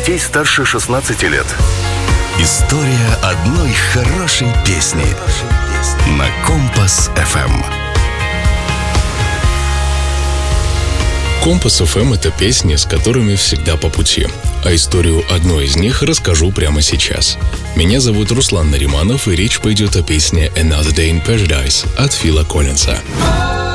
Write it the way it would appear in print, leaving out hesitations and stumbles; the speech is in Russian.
детей старше 16 лет. История одной хорошей песни на Компас ФМ. Компас ФМ — это песни, с которыми всегда по пути. А историю одной из них расскажу прямо сейчас. Меня зовут Руслан Нариманов, и речь пойдет о песне «Another Day in Paradise» от Фила Коллинса.